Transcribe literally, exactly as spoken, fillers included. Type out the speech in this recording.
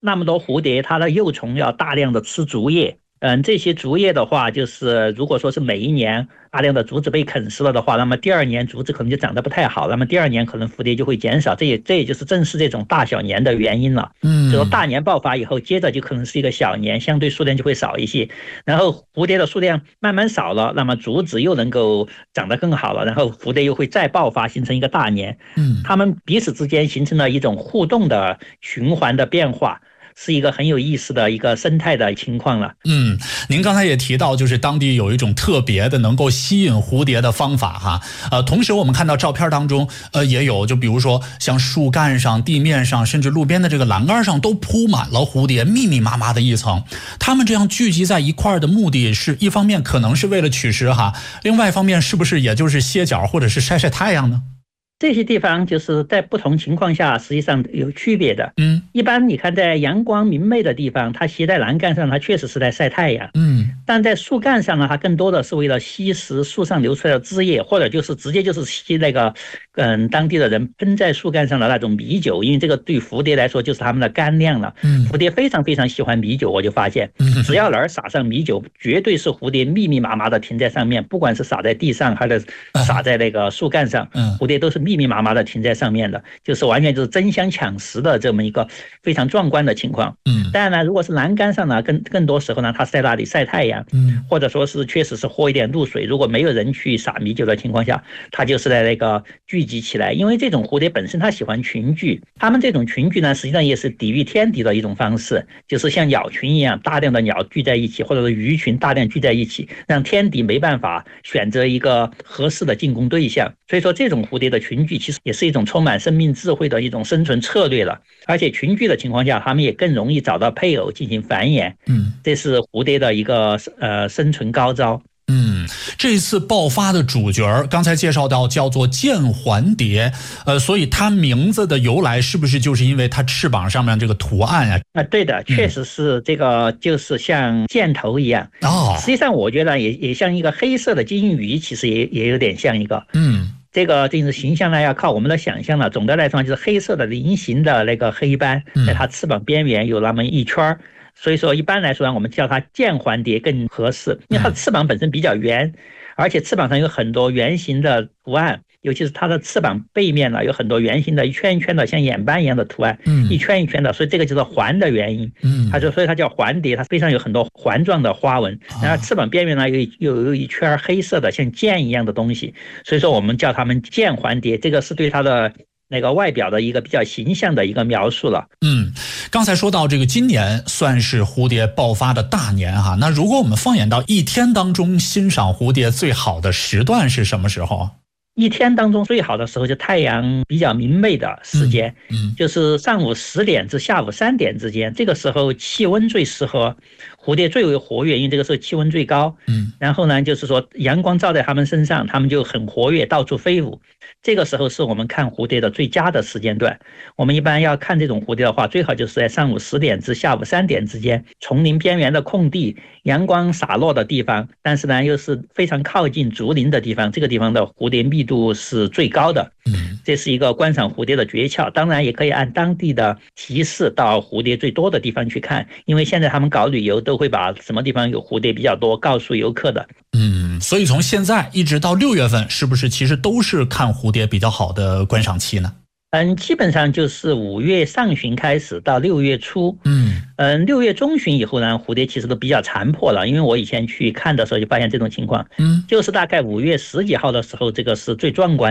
那么多蝴蝶，它的幼虫要大量的吃竹叶。嗯，这些竹叶的话，就是如果说是每一年大量的竹子被啃食了的话，那么第二年竹子可能就长得不太好，那么第二年可能蝴蝶就会减少，这也这也就是正是这种大小年的原因了。就说嗯。 大年爆发以后，接着就可能是一个小年，相对数量就会少一些，然后蝴蝶的数量慢慢少了，那么竹子又能够长得更好了，然后蝴蝶又会再爆发，形成一个大年。 嗯。 它们彼此之间形成了一种互动的循环的变化。是一个很有意思的一个生态的情况了。 嗯，您刚才也提到，就是当地有一种特别的能够吸引蝴蝶的方法哈。呃，同时我们看到照片当中，呃，也有就比如说像树干上、地面上，甚至路边的这个栏杆上，都铺满了蝴蝶，密密麻麻的一层。它们这样聚集在一块的目的是一方面可能是为了取食哈，另外一方面是不是也就是歇脚或者是晒晒太阳呢？ 这些地方就是在不同情况下实际上有区别的。 嗯， 一般你看在阳光明媚的地方，它携在栏杆上，它确实是在晒太阳。 嗯， 但在树干上呢，它更多的是为了吸食树上流出来的汁液，或者就是直接就是吸那个嗯当地的人喷在树干上的那种米酒，因为这个对蝴蝶来说就是它们的干粮了。 嗯， 蝴蝶非常非常喜欢米酒，我就发现只要哪儿撒上米酒，绝对是蝴蝶密密麻麻的停在上面，不管是撒在地上还是撒在那个树干上，蝴蝶都是密密麻麻的停在上面的，就是完全就是争相抢食的这么一个非常壮观的情况。 嗯， 当然呢，如果是栏杆上呢，更更多时候呢，它是在那里晒太阳， 嗯， 或者说是确实是喝一点露水。如果没有人去撒米酒的情况下，它就是在那个聚集起来。因为这种蝴蝶本身它喜欢群聚，它们这种群聚呢，实际上也是抵御天敌的一种方式，就是像鸟群一样，大量的鸟聚在一起，或者是鱼群大量聚在一起，让天敌没办法选择一个合适的进攻对象。所以说，这种蝴蝶的群聚其实也是一种充满生命智慧的一种生存策略了。而且群聚的情况下，它们也更容易找到配偶进行繁衍。 嗯， 这是蝴蝶的一个呃生存高招。 嗯，这次爆发的主角刚才介绍到叫做剑环蝶，呃，所以它名字的由来是不是就是因为它翅膀上面这个图案呀？ 啊，对的，确实是这个，就是像箭头一样。 哦， 实际上我觉得也也像一个黑色的金鱼，其实也也有点像一个。 嗯， 这个就是形象呢，要靠我们的想象了。总的来说，就是黑色的菱形的那个黑斑，在它翅膀边缘有那么一圈儿。所以说，一般来说呢，我们叫它剑环蝶更合适，因为它的翅膀本身比较圆，而且翅膀上有很多圆形的图案，尤其是它的翅膀背面呢有很多圆形的一圈一圈的像眼斑一样的图案，一圈一圈的，所以这个就是环的原因。嗯，它就所以它叫环蝶，它背上有很多环状的花纹，然后翅膀边缘呢有有有一圈黑色的像剑一样的东西，所以说我们叫它们剑环蝶，这个是对它的那个外表的一个比较形象的一个描述了。 嗯，刚才说到这个今年算是蝴蝶爆发的大年哈，那如果我们放眼到一天当中欣赏蝴蝶最好的时段是什么时候？ 一天当中最好的时候就太阳比较明媚的时间， 嗯嗯、 就是上午十点至下午三点之间，这个时候气温最适合，蝴蝶最为活跃，因为这个时候气温最高。嗯，然后呢，就是说阳光照在它们身上，它们就很活跃，到处飞舞。这个时候是我们看蝴蝶的最佳的时间段。我们一般要看这种蝴蝶的话，最好就是在上午十点至下午三点之间，丛林边缘的空地，阳光洒落的地方，但是呢又是非常靠近竹林的地方，这个地方的蝴蝶密度是最高的。嗯，这是一个观赏蝴蝶的诀窍。当然也可以按当地的提示到蝴蝶最多的地方去看，因为现在他们搞旅游都会把什么地方有蝴蝶比较多告诉游客的。 嗯，所以从现在一直到六月份，是不是其实都是看蝴蝶比较好的观赏期呢？ 嗯，基本上就是五月上旬开始到六月初。嗯嗯，六月中旬以后呢，蝴蝶其实都比较残破了，因为我以前去看的时候就发现这种情况。嗯，就是大概五月十几号的时候，这个是最壮观。